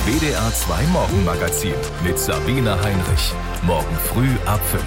WDR 2 Morgenmagazin mit Sabine Heinrich. Morgen früh ab 5.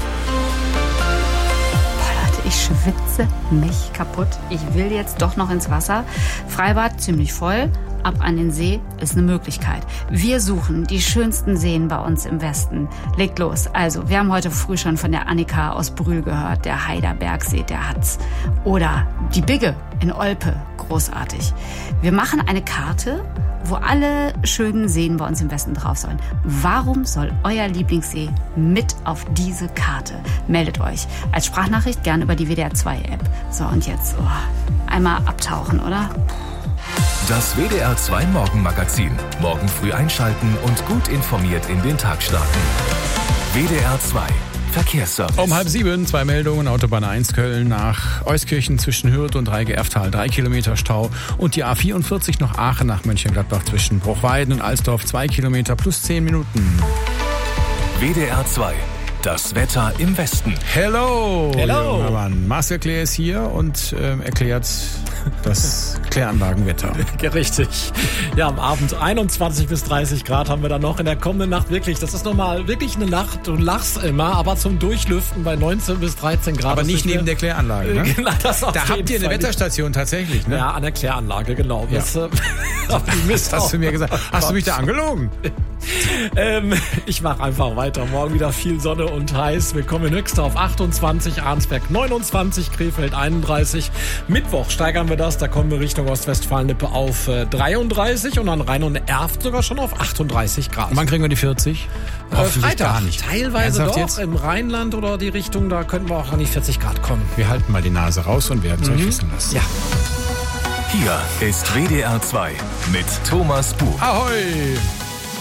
Ich schwitze mich kaputt. Ich will jetzt doch noch ins Wasser. Freibad ziemlich voll. Ab an den See ist eine Möglichkeit. Wir suchen die schönsten Seen bei uns im Westen. Legt los. Also, wir haben heute früh schon von der Annika aus Brühl gehört. Der Heiderbergsee, der hat's. Oder die Bigge in Olpe. Großartig. Wir machen eine Karte, wo alle schönen Seen bei uns im Westen drauf sollen. Warum soll euer Lieblingssee mit auf diese Karte? Meldet euch als Sprachnachricht gern über die WDR 2 App. So, und jetzt einmal abtauchen, oder? Das WDR 2 Morgenmagazin. Morgen früh einschalten und gut informiert in den Tag starten. WDR 2 Verkehrsservice. Um 6:30, 2 Meldungen. Autobahn 1 Köln nach Euskirchen zwischen Hürth und Reige-Erftal 3 Kilometer Stau. Und die A44 nach Aachen nach Mönchengladbach zwischen Bruchweiden und Alsdorf 2 Kilometer plus 10 Minuten. WDR 2. Das Wetter im Westen. Hello! Junger Mann. Marcel Claire ist hier und erklärt das Kläranlagenwetter. Richtig. Ja, am Abend 21 bis 30 Grad haben wir dann noch in der kommenden Nacht. Wirklich, das ist nochmal wirklich eine Nacht. Du lachst immer, aber zum Durchlüften bei 19 bis 13 Grad. Aber nicht neben der Kläranlage, ne? Genau, das auf da habt ihr eine Fall Wetterstation tatsächlich, ne? Ja, an der Kläranlage, genau. Ja. Das hast du mir gesagt. Hast du mich da angelogen? Ich mache einfach weiter. Morgen wieder viel Sonne und heiß. Wir kommen in Höchster auf 28, Arnsberg 29, Krefeld 31. Mittwoch steigern wir das. Da kommen wir Richtung Ostwestfalen-Lippe auf 33 und an Rhein und Erft sogar schon auf 38 Grad. Und wann kriegen wir die 40? Freitag. Gar nicht. Teilweise Ernsthaft doch. jetzt? Im Rheinland oder die Richtung, da könnten wir auch an die 40 Grad kommen. Wir halten mal die Nase raus und werden es euch wissen lassen. Ja. Hier ist WDR 2 mit Thomas Buch. Ahoi!